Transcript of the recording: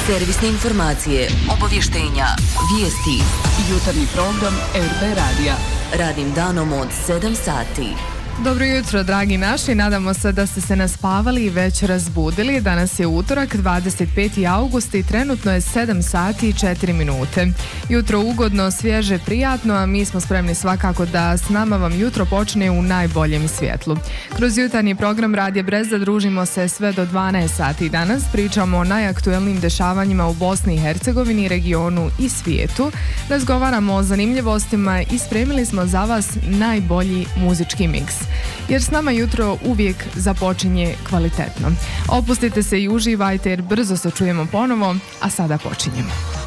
Servisne informacije, obavještenja, vijesti. Jutarnji program RB Radija. Radnim danom od 7 sati. Dobro jutro, dragi naši. Nadamo se da ste se naspavali i već razbudili. Danas je utorak, 25. august i trenutno je 7 sati i 4 minute. Jutro ugodno, svježe, prijatno, a mi smo spremni svakako da s nama vam jutro počne u najboljem svjetlu. Kroz jutarnji program Radija Brezda družimo se sve do 12 sati. Danas pričamo o najaktuelnijim dešavanjima u Bosni i Hercegovini, regionu i svijetu. Razgovaramo o zanimljivostima i spremili smo za vas najbolji muzički miks. Jer s nama jutro uvijek započinje kvalitetno. Opustite se i uživajte jer brzo se čujemo ponovo, a sada počinjemo.